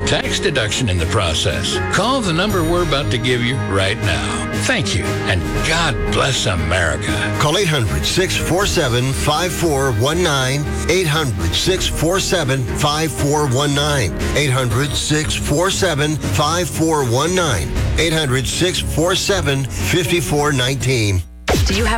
tax deduction in the process. Call the number we're about to give you right now. Thank you, and God bless America. Call 800-647-5419. 800-647-5419. 800-647-5419. 800-647-5419. Do you have